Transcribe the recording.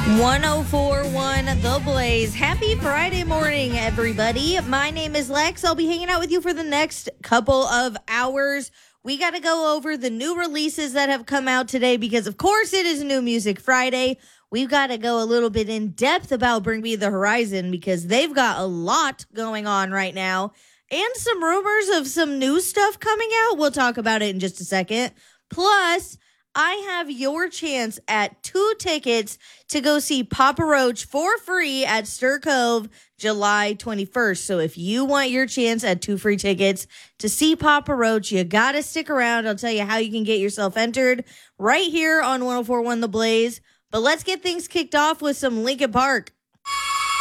1041 The Blaze. Happy Friday morning, everybody. My name is Lex. I'll be hanging out with you for the next couple of hours. We got to go over the new releases that have come out today because, of course, it is New Music Friday. We've got to go a little bit in depth about Bring Me the Horizon because they've got a lot going on right now and some rumors of some new stuff coming out. We'll talk about it in just a second. Plus, I have your chance at 2 tickets to go see Papa Roach for free at Stir Cove July 21st. So if you want your chance at 2 free tickets to see Papa Roach, you got to stick around. I'll tell you how you can get yourself entered right here on 1041 The Blaze. But let's get things kicked off with some Linkin Park.